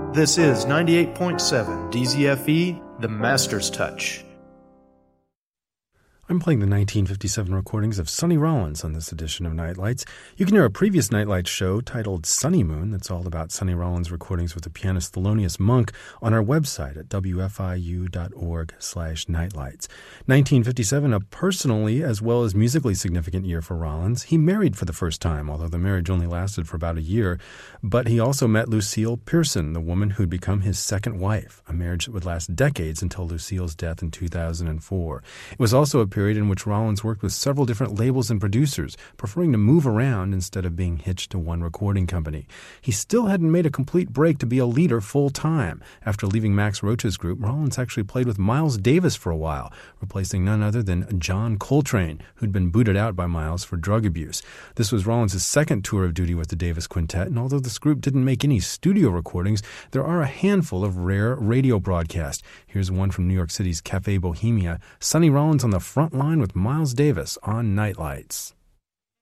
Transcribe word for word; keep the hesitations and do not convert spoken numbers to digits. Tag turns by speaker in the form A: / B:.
A: This is ninety-eight point seven D Z F E, The Master's Touch.
B: I'm playing the nineteen fifty-seven recordings of Sonny Rollins on this edition of Nightlights. You can hear a previous Nightlights show titled Sonny Moon that's all about Sonny Rollins recordings with the pianist Thelonious Monk on our website at w f i u dot org slash nightlights. nineteen fifty-seven, a personally as well as musically significant year for Rollins. He married for the first time, although the marriage only lasted for about a year. But he also met Lucille Pearson, the woman who'd become his second wife, a marriage that would last decades until Lucille's death in two thousand four. It was also a period in which Rollins worked with several different labels and producers, preferring to move around instead of being hitched to one recording company. He still hadn't made a complete break to be a leader full-time. After leaving Max Roach's group, Rollins actually played with Miles Davis for a while, replacing none other than John Coltrane, who'd been booted out by Miles for drug abuse. This was Rollins' second tour of duty with the Davis Quintet, and although this group didn't make any studio recordings, there are a handful of rare radio broadcasts. Here's one from New York City's Cafe Bohemia, Sonny Rollins on the front line with Miles Davis on Nightlights.